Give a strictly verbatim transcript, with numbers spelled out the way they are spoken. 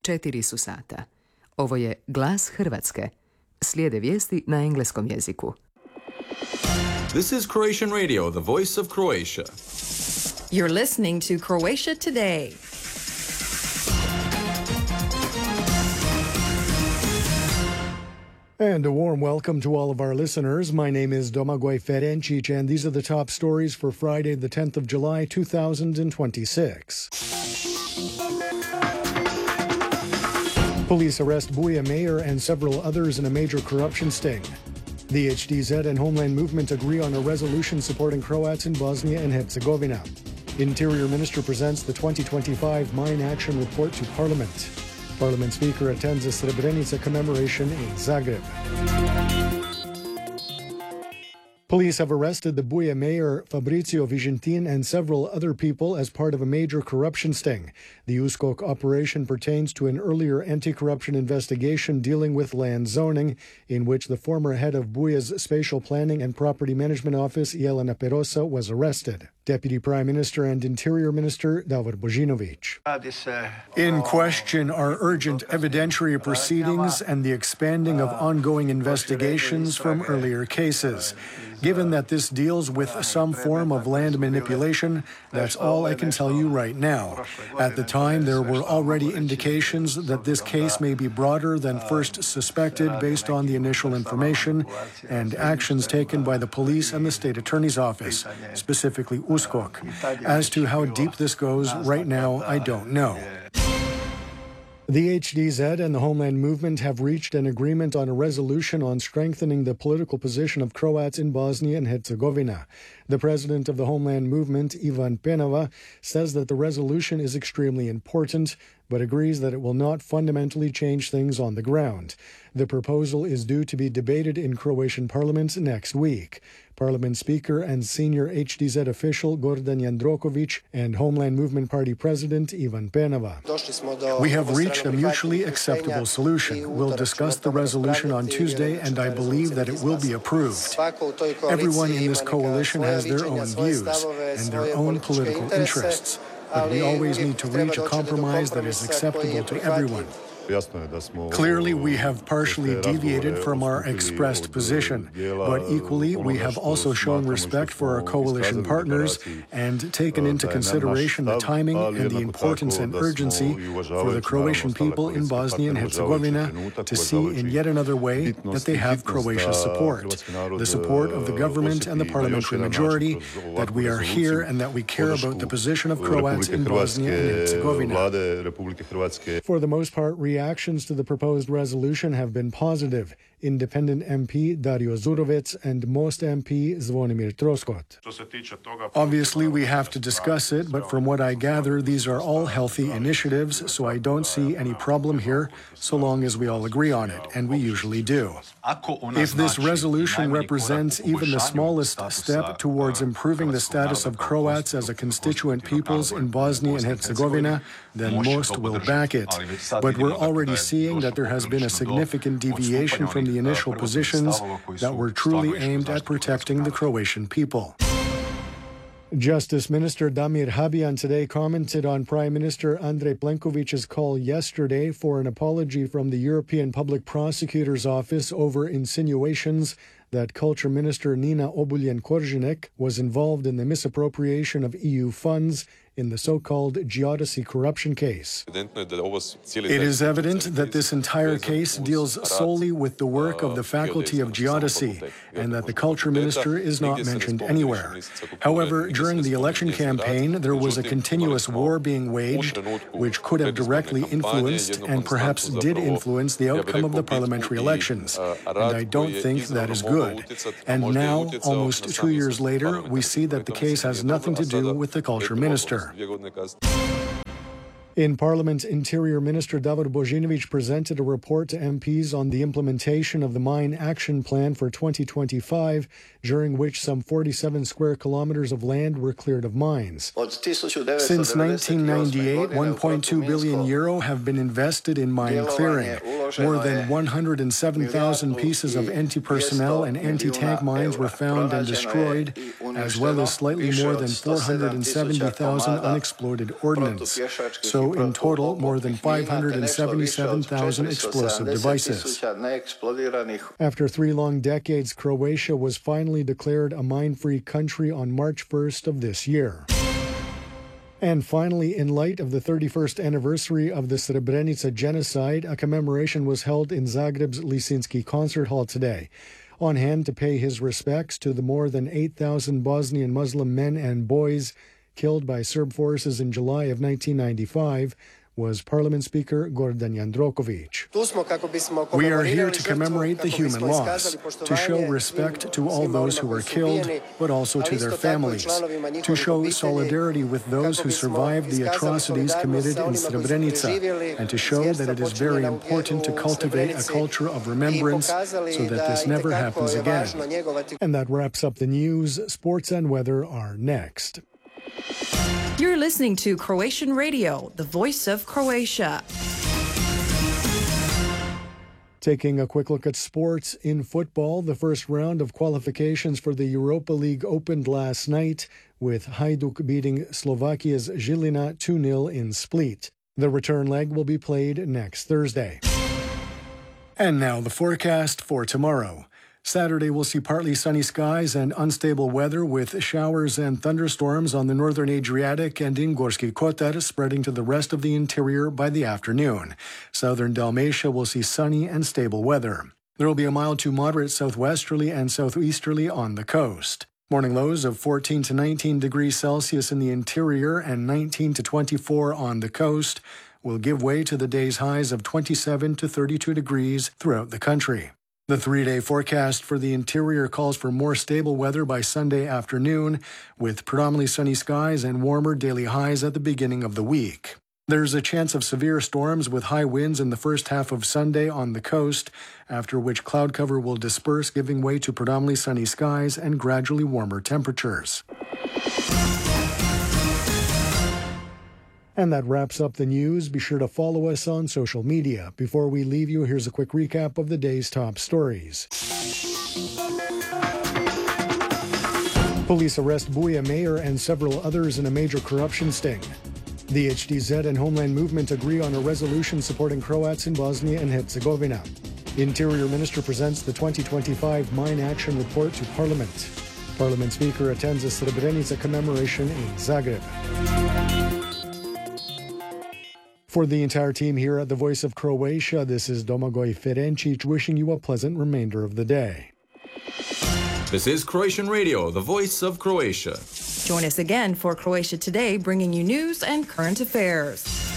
četiri su sata. Ovo je Glas Hrvatske. Slijede vijesti na engleskom jeziku. This is Croatian Radio, the voice of Croatia. You're listening to Croatia Today. And a warm welcome to all of our listeners. My name is Domagoj Ferencic, and these are the top stories for Friday, the tenth of July, two thousand twenty-six. Police arrest Buja mayor and several others in a major corruption sting. The H D Z and Homeland Movement agree on a resolution supporting Croats in Bosnia and Herzegovina. Interior Minister presents the twenty twenty-five Mine Action Report to Parliament. Parliament Speaker attends a Srebrenica commemoration in Zagreb. Police have arrested the Buja mayor Fabrizio Vigentin and several other people as part of a major corruption sting. The U S K O K operation pertains to an earlier anti-corruption investigation dealing with land zoning, in which the former head of Buja's Spatial Planning and Property Management Office, Jelena Perosa, was arrested. Deputy Prime Minister and Interior Minister Davor Božinović. In question are urgent evidentiary proceedings and the expanding of ongoing investigations from earlier cases. Given that this deals with some form of land manipulation, that's all I can tell you right now. At the time, there were already indications that this case may be broader than first suspected based on the initial information and actions taken by the police and the State Attorney's Office, specifically U S K O K. As to how deep this goes right now, I don't know. The H D Z and the Homeland Movement have reached an agreement on a resolution on strengthening the political position of Croats in Bosnia and Herzegovina. The president of the Homeland Movement, Ivan Penava, says that the resolution is extremely important, but agrees that it will not fundamentally change things on the ground. The proposal is due to be debated in Croatian Parliament next week. Parliament Speaker and senior H D Z official Gordan Jandroković and Homeland Movement Party President Ivan Penava. We have reached a mutually acceptable solution. We'll discuss the resolution on Tuesday, and I believe that it will be approved. Everyone in this coalition has their own views and their own political interests, but we always need to reach a compromise that is acceptable to everyone. Clearly, we have partially deviated from our expressed position, but equally, we have also shown respect for our coalition partners and taken into consideration the timing and the importance and urgency for the Croatian people in Bosnia and Herzegovina to see in yet another way that they have Croatia's support, the support of the government and the parliamentary majority, that we are here and that we care about the position of Croats in Bosnia and Herzegovina. For the most part, reactions to the proposed resolution have been positive. Independent M P Dario Zurovec and Most M P Zvonimir Troskot. Obviously, we have to discuss it, but from what I gather, these are all healthy initiatives, so I don't see any problem here, so long as we all agree on it, and we usually do. If this resolution represents even the smallest step towards improving the status of Croats as a constituent peoples in Bosnia and Herzegovina, then Most will back it. But we're already seeing that there has been a significant deviation from the initial positions that were truly aimed at protecting the Croatian people. Justice Minister Damir Habijan today commented on Prime Minister Andrej Plenković's call yesterday for an apology from the European Public Prosecutor's Office over insinuations that Culture Minister Nina Obuljen Koržinek was involved in the misappropriation of E U funds in the so-called Geodesy corruption case. It is evident that this entire case deals solely with the work of the Faculty of Geodesy and that the Culture Minister is not mentioned anywhere. However, during the election campaign, there was a continuous war being waged, which could have directly influenced and perhaps did influence the outcome of the parliamentary elections. And I don't think that is good. And now, almost two years later, we see that the case has nothing to do with the Culture Minister. In Parliament, Interior Minister Davor Božinović presented a report to M Ps on the implementation of the Mine Action Plan for twenty twenty-five, during which some forty-seven square kilometers of land were cleared of mines. Since nineteen ninety-eight, one point two billion euro have been invested in mine clearing. More than one hundred seven thousand pieces of anti-personnel and anti-tank mines were found and destroyed, as well as slightly more than four hundred seventy thousand unexploded ordnance. So in total, more than five hundred seventy-seven thousand explosive devices. After three long decades, Croatia was finally declared a mine-free country on March first of this year. And finally, in light of the thirty-first anniversary of the Srebrenica genocide, a commemoration was held in Zagreb's Lisinski Concert Hall today. On hand to pay his respects to the more than eight thousand Bosnian Muslim men and boys killed by Serb forces in July of nineteen ninety-five was Parliament Speaker Gordan Jandrokovic. We are here to commemorate the human loss, to show respect to all those who were killed, but also to their families, to show solidarity with those who survived the atrocities committed in Srebrenica, and to show that it is very important to cultivate a culture of remembrance so that this never happens again. And that wraps up the news. Sports and weather are next. You're listening to Croatian Radio, the voice of Croatia. Taking a quick look at sports in football, the first round of qualifications for the Europa League opened last night with Hajduk beating Slovakia's Žilina two nil in Split. The return leg will be played next Thursday. And now the forecast for tomorrow. Saturday will see partly sunny skies and unstable weather with showers and thunderstorms on the northern Adriatic and in Gorski Kotar, spreading to the rest of the interior by the afternoon. Southern Dalmatia will see sunny and stable weather. There will be a mild to moderate southwesterly and southeasterly on the coast. Morning lows of fourteen to nineteen degrees Celsius in the interior and nineteen to twenty-four on the coast will give way to the day's highs of twenty-seven to thirty-two degrees throughout the country. The three-day forecast for the interior calls for more stable weather by Sunday afternoon, with predominantly sunny skies and warmer daily highs at the beginning of the week. There's a chance of severe storms with high winds in the first half of Sunday on the coast, after which cloud cover will disperse, giving way to predominantly sunny skies and gradually warmer temperatures. And that wraps up the news. Be sure to follow us on social media. Before we leave you, here's a quick recap of the day's top stories. Police arrest Buja mayor and several others in a major corruption sting. The H D Z and Homeland Movement agree on a resolution supporting Croats in Bosnia and Herzegovina. Interior Minister presents the twenty twenty-five Mine Action Report to Parliament. Parliament Speaker attends a Srebrenica commemoration in Zagreb. For the entire team here at the Voice of Croatia, this is Domagoj Ferencic wishing you a pleasant remainder of the day. This is Croatian Radio, the voice of Croatia. Join us again for Croatia Today, bringing you news and current affairs.